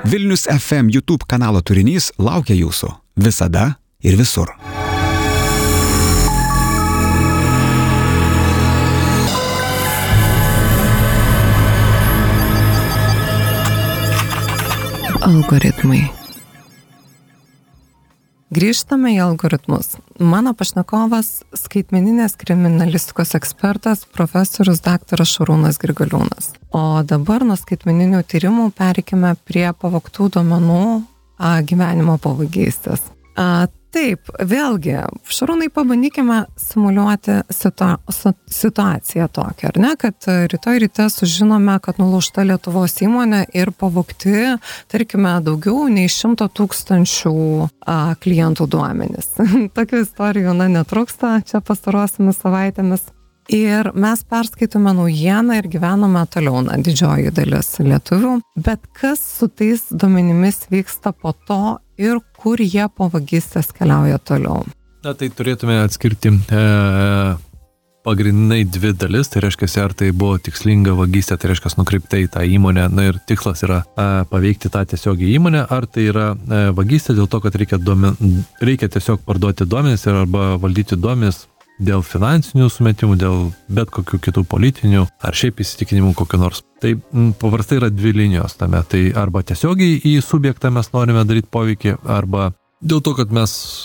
Vilnius FM YouTube kanalo turinys laukia jūsų visada ir visur. Algoritmai. Grįžtame į algoritmus. Mano pašnekovas skaitmeninės kriminalistikos ekspertas profesorius daktaras Šarūnas Grigaliūnas. O dabar nuo skaitmeninių tyrimų pereikime prie pavogtų duomenų gyvenimo pavogystės. Taip, vėlgi, Šarūnai, pabandykime simuliuoti situaciją tokią, ar ne, kad rytoj ryte sužinome, kad nulaužta Lietuvos įmonė ir pavogti, tarkime, daugiau nei 100 000 klientų duomenys. Tokių istorijų netrūksta čia pastarosiamis savaitėmis. Ir mes perskaitome naujieną ir gyvename toliau, didžioji dalis lietuvių. Bet kas su tais duomenimis vyksta po to ir kur jie po vagystės keliauja toliau? Tai turėtume atskirti pagrindinai dvi dalis, tai reiškia, ar tai buvo tikslinga vagystė, tai reiškia nukreipta į tą įmonę, ir tikslas yra paveikti tą tiesiogiai įmonę, ar tai yra vagystė dėl to, kad reikia tiesiog parduoti duomenis arba valdyti duomenis dėl finansinių sumetimų, dėl bet kokių kitų politinių ar šiaip įsitikinimų kokių nors. Tai paprastai yra dvi linijos tame. Tai arba tiesiogiai į subjektą mes norime daryti poveikį, arba dėl to, kad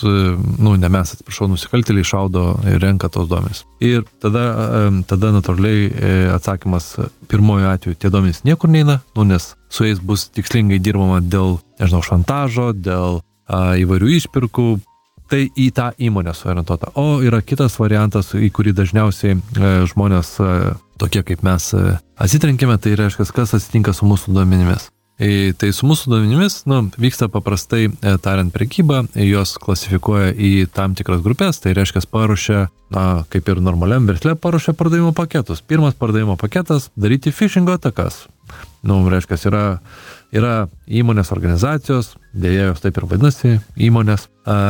nusikaltėliai šaudo ir renka tos duomenys. Ir tada natūraliai atsakymas pirmojo atveju tie duomenys niekur neina, nes su jais bus tikslingai dirbama dėl, šantažo, dėl įvairių išpirkų. Tai į tą įmonę suorientuota. O yra kitas variantas, į kurį dažniausiai žmonės, tokie kaip mes, atsitrenkime, tai reiškia, kas atsitinka su mūsų duomenimis. Tai su mūsų duomenimis vyksta paprastai tariant prekyba, jos klasifikuoja į tam tikras grupės, tai reiškia, paruošia, kaip ir normaliam versle, paruošia pardavimo paketus. Pirmas pardavimo paketas - daryti phishingo atakas. Reiškia, yra įmonės organizacijos, dėja jos taip ir vadinasi, įmonės,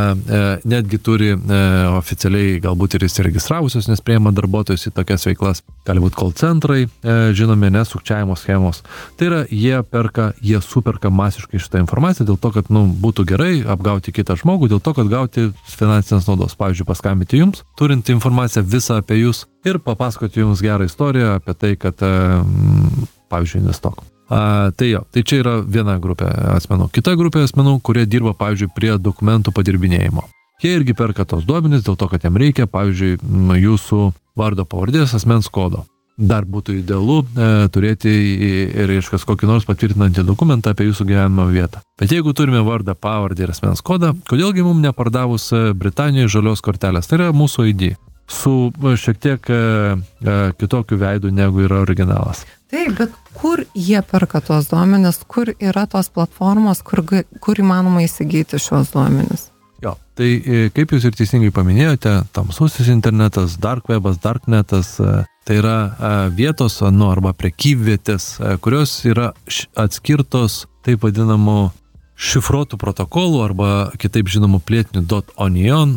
netgi turi oficialiai galbūt ir įsiregistravusios, nes priima darbuotojus į tokias veiklas, gali būti call centrai, žinomi, sukčiavimo schemos. Tai yra, jie superka masiškai šitą informaciją dėl to, kad būtų gerai apgauti kitą žmogų, dėl to, kad gauti finansinės naudos. Pavyzdžiui, paskambinti jums, turint informaciją visą apie jūs ir papasakoti jums gerą istoriją apie tai, kad, pavyzdžiui, investuok. Tai čia yra viena grupė asmenų. Kita grupė asmenų, kurie dirba, pavyzdžiui, prie dokumentų padirbinėjimo. Jie irgi perka tos duomenys dėl to, kad jam reikia, pavyzdžiui, jūsų vardo pavardės asmens kodo. Dar būtų idealu turėti ir kokį nors patvirtinantį dokumentą apie jūsų gyvenimo vietą. Bet jeigu turime vardą, pavardę ir asmens kodą, kodėlgi mums nepardavus Britanijoje žalios kortelės? Tai yra mūsų ID. Su šiek tiek kitokiu veidu, negu yra originalas. Taip, bet kur jie perka tuos duomenis, kur yra tos platformos, kur įmanoma įsigyti šios duomenis? Jo, tai kaip jūs ir teisingai paminėjote, tamsusis internetas, dark webas, darknetas, tai yra vietos, arba prekyvietės, kurios yra atskirtos taip vadinamų šifruotų protokolų arba kitaip žinomų plėtinių .onion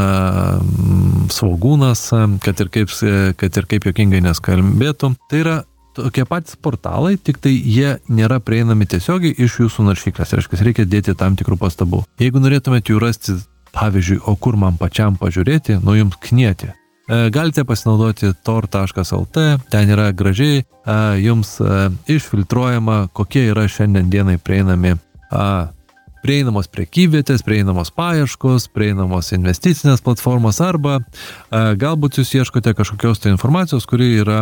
svogūnas, kad ir kaip jokingai neskambėtų. Tai yra tokie patys portalai, tik tai jie nėra prieinami tiesiogiai iš jūsų naršyklės. Reikia dėti tam tikrų pastabų. Jeigu norėtumėte jų rasti, pavyzdžiui, o kur man pačiam pažiūrėti, jums knieti. Galite pasinaudoti tor.lt, ten yra gražiai jums išfiltruojama, kokie yra šiandien dienai prieinamos prekyvietės, prieinamos paieškos, prieinamos investicinės platformos arba galbūt jūs ieškote kažkokios tai informacijos, kuri yra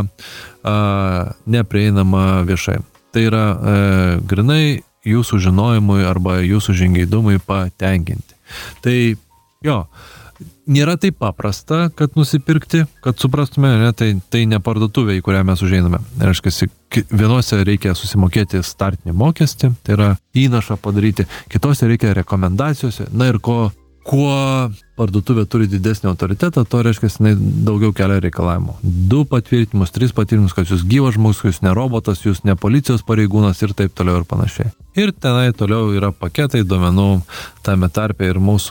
neprieinama viešai. Tai yra grinai jūsų žinojimui arba jūsų žingeidumui patenkinti. Tai nėra taip paprasta, kad nusipirkti, kad suprastume, tai ne parduotuvė, į kurią mes užeiname. Reiškia, vienose reikia susimokėti startinį mokestį, tai yra įnašą padaryti, kitose reikia rekomendacijose, ir kuo parduotuvė turi didesnį autoritetą, to reiškia, jinai daugiau kelia reikalavimų. 2 patvirtinimus, 3 patvirtinimus, kad jūs gyvas žmogus, jūs ne robotas, jūs ne policijos pareigūnas ir taip toliau ir panašiai. Ir tenai toliau yra paketai duomenų, tame tarpe ir mūsų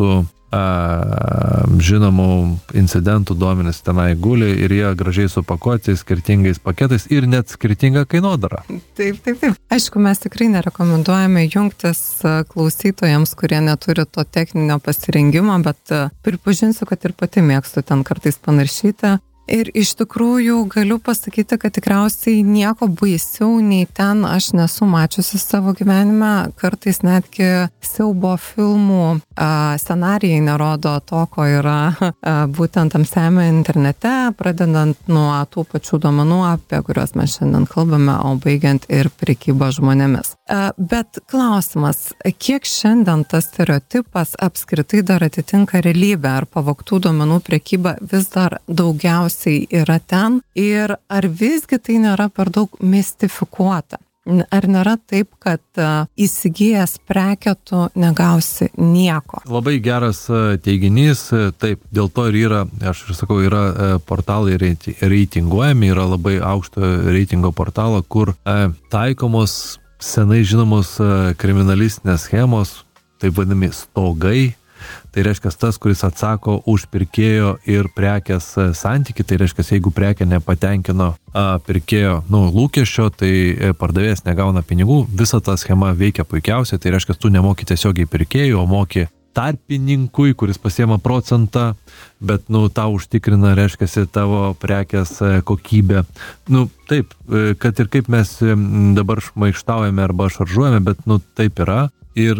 žinomų incidentų duomenys tenai guli ir jie gražiai supakuoti skirtingais paketais ir net skirtinga kainodara. Taip. Aišku, mes tikrai nerekomenduojame jungtis klausytojams, kurie neturi to techninio pasirengimo, bet pripažinsiu, kad ir pati mėgstu ten kartais panaršyti. Ir iš tikrųjų galiu pasakyti, kad tikriausiai nieko baisiau nei ten aš nesu mačiusi savo gyvenime. Kartais netgi siaubo filmų scenarijai nerodo to, ko yra būtent tamsiame internete, pradedant nuo tų pačių duomenų, apie kuriuos mes šiandien kalbame, o baigiant ir prekybą žmonėmis. Bet klausimas, kiek šiandien tas stereotipas apskritai dar atitinka realybę, ar pavogtų duomenų prekyba vis dar daugiausiai yra ten ir ar visgi tai nėra per daug mistifikuota? Ar nėra taip, kad įsigijęs prekę tu negausi nieko? Labai geras teiginys, taip, dėl to ir yra, aš ir sakau, yra portalai reitinguojami, yra labai aukšto reitingo portalo, kur taikomos senai žinomos kriminalistinės schemos, taip vadinami stogai. Tai reiškia tas, kuris atsako už pirkėjo ir prekės santykį, tai reiškia, jeigu prekė nepatenkino pirkėjo lūkesčio, tai pardavėjas negauna pinigų, visa ta schema veikia puikiausiai, tai reiškia, tu nemoki tiesiogiai pirkėjų, o moki tarpininkui, kuris pasiema procentą, bet tau užtikrina, reiškia, tavo prekės kokybę. Taip, kad ir kaip mes dabar šmaikštaujame arba šaržuojame, bet taip yra. Ir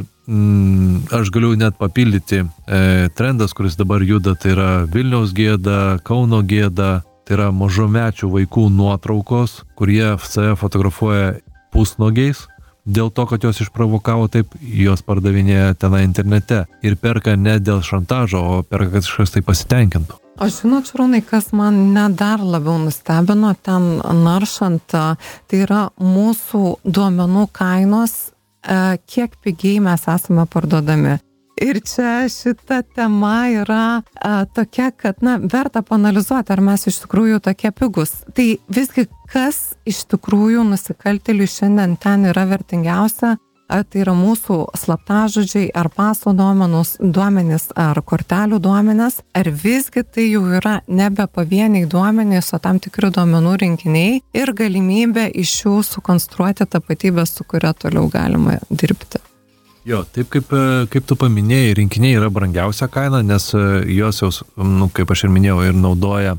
aš galiu net papildyti trendas, kuris dabar juda, tai yra Vilniaus gėda, Kauno gėda, tai yra mažamečių vaikų nuotraukos, kurie save fotografuoja pusnogiais, dėl to, kad jos išprovokavo taip, jos pardavinėja tenai internete ir perka ne dėl šantažo, o perka, kad kažkas tai pasitenkintų. O žinot, Šarūnai, kas man net dar labiau nustebino ten naršant, tai yra mūsų duomenų kainos, kiek pigiai mes esame parduodami. Ir čia šita tema yra tokia, kad, verta paanalizuoti, ar mes iš tikrųjų tokie pigus. Tai visgi, kas iš tikrųjų nusikaltėlių šiandien ten yra vertingiausia, tai yra mūsų slaptažodžiai, ar paso duomenys, ar kortelių duomenys, ar visgi tai jau yra nebe pavieniai duomenys, o tam tikri duomenų rinkiniai ir galimybė iš jų sukonstruoti tapatybę, su kuria toliau galima dirbti. Jo, taip kaip tu paminėjai, rinkiniai yra brangiausia kaina, nes jos jau, kaip aš ir minėjau, ir naudoja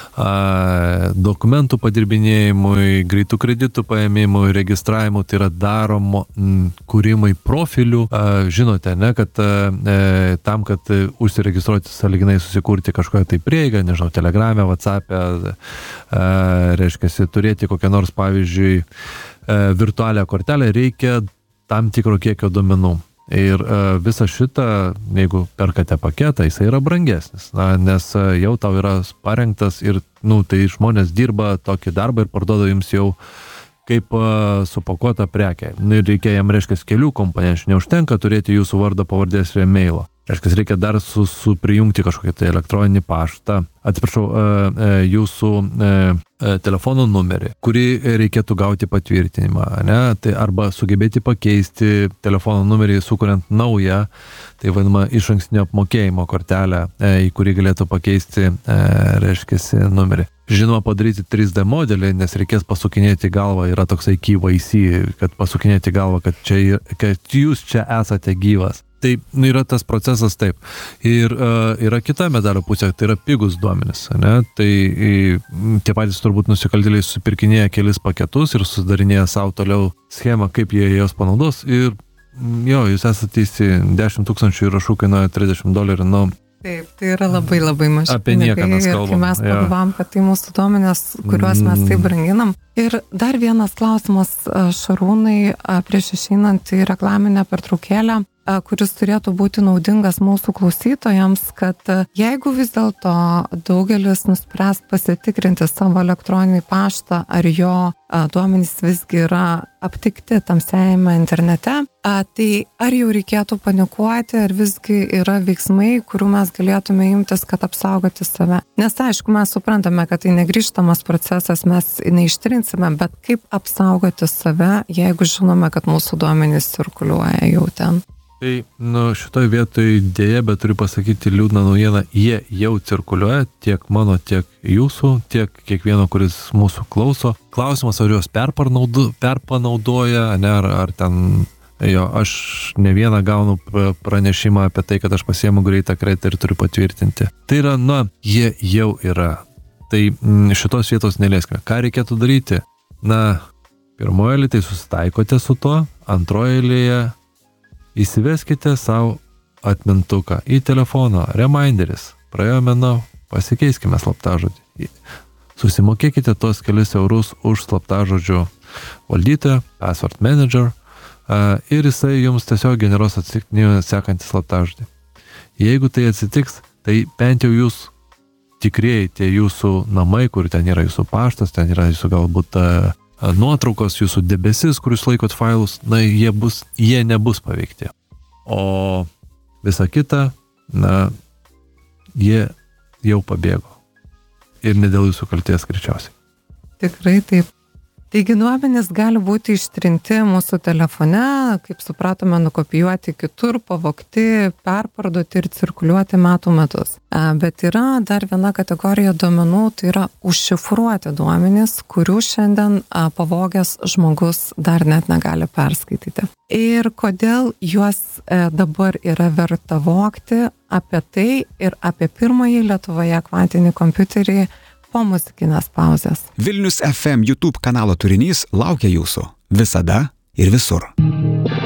dokumentų padirbinėjimui, greitų kreditų paėmimui, registravimui, tai yra daromo kūrimai profilių. Žinote, kad tam, kad užsiregistruoti sąlyginai susikurti kažkokią tai prieigą, nežinau, Telegrame, WhatsApp'e, reiškia, turėti kokią nors, pavyzdžiui, virtualią kortelę, reikia tam tikro kiekio duomenų. Ir visą šitą, jeigu perkate paketą, jisai yra brangesnis, nes jau tau yra parengtas ir, tai žmonės dirba tokį darbą ir parduoda jums jau kaip supakuota prekė. Ir reikia jam, reiškia, kelių komponenčių, neužtenka turėti jūsų vardą, pavardės ir e-mailo. Reiškia, reikia dar prijungti kažkokį tai elektroninį paštą, jūsų telefono numerį, kurį reikėtų gauti patvirtinimą, tai arba sugebėti pakeisti telefono numerį, sukuriant naują, tai vadinama išankstinio apmokėjimo kortelę, į kurį galėtų pakeisti, reiškia, numerį. Žinoma, padaryti 3D modelį, nes reikės pasukinėti galvą, yra toksai KYC, kad pasukinėti galvą, kad jūs čia esate gyvas. Tai yra tas procesas taip. Ir yra kita medalio pusė, tai yra pigus duomenys. Tai tie patys turbūt nusikaltėliai susipirkinėja kelis paketus ir susidarinėja savo toliau schemą, kaip jie jos panaudos. Ir jūs esate teisi, 10 000 įrašų kainuoja $30. Taip, tai yra labai labai mažai. Apie nieką mes kalbam. Ir mes pagalvom, kad tai mūsų duomenės, kuriuos mes taip branginam. Ir dar vienas klausimas, Šarūnai, prieš išeinant į reklaminę pertraukėlę, kuris turėtų būti naudingas mūsų klausytojams, kad jeigu vis dėlto daugelis nuspręs pasitikrinti savo elektroninį paštą, ar jo duomenys visgi yra aptikti tamsiajame internete, tai ar jau reikėtų panikuoti, ar visgi yra veiksmai, kurių mes galėtume imtis, kad apsaugoti save. Nes aišku, mes suprantame, kad tai negrįžtamas procesas, mes neištrinsime, bet kaip apsaugoti save, jeigu žinome, kad mūsų duomenys cirkuliuoja jau ten. Tai šitoje vietoje dėja, bet turiu pasakyti liūdną naujieną, jie jau cirkuliuoja tiek mano, tiek jūsų, tiek kiekvieno, kuris mūsų klauso. Klausimas, ar juos perpanaudoja, ne, ar ten, aš ne vieną gaunu pranešimą apie tai, kad aš pasiemu greitą kreditą ir turiu patvirtinti. Tai yra, jie jau yra. Tai šitos vietos nelieskime. Ką reikėtų daryti? Pirmoje eilėje tai susitaikote su tuo, antroje eilėje įsiveskite savo atmintuką į telefoną, reminderis, praėjo mėnuo, pasikeiskime slaptažodį. Susimokėkite tos kelis eurus už slaptažodžių valdytoją, password manager, ir jisai jums tiesiog generuos sekantį slaptažodį. Jeigu tai atsitiks, tai bent jau jūs tikrieji tie jūsų namai, kur ten yra jūsų paštas, ten yra jūsų galbūt nuotraukos, jūsų debesis, kur jūs laikot failus, jie nebus paveikti. O visa kita, jie jau pabėgo. Ir ne dėl jūsų kaltės greičiausiai. Tikrai taip. Taigi duomenys gali būti ištrinti mūsų telefone, kaip supratome, nukopijuoti kitur, pavogti, perparduoti ir cirkuliuoti metų metus. Bet yra dar viena kategorija duomenų, tai yra užšifruoti duomenys, kurių šiandien pavogęs žmogus dar net negali perskaityti. Ir kodėl juos dabar yra verta vogti, apie tai ir apie pirmąjį Lietuvoje kvantinį kompiuterį po muzikinės pauzės. Vilnius FM YouTube kanalo turinys laukia jūsų visada ir visur.